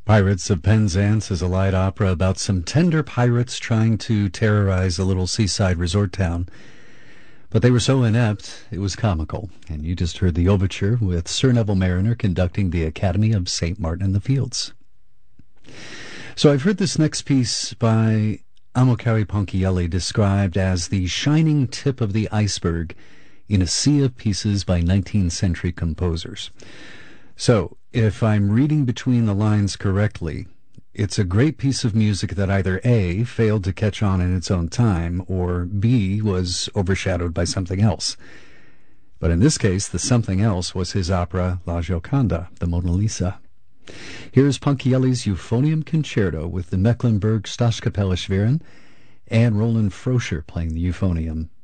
Pirates of Penzance is a light opera about some tender pirates trying to terrorize a little seaside resort town. But they were so inept, it was comical. And you just heard the overture with Sir Neville Mariner conducting the Academy of St. Martin in the Fields. So I've heard this next piece by Amilcare Ponchielli described as the shining tip of the iceberg in a sea of pieces by 19th century composers. So, if I'm reading between the lines correctly, it's a great piece of music that either A, failed to catch on in its own time, or B, was overshadowed by something else. But in this case, the something else was his opera La Gioconda, the Mona Lisa. Here's Ponchielli's Euphonium Concerto with the Mecklenburg Staatskapelle Schwerin and Roland Froscher playing the euphonium.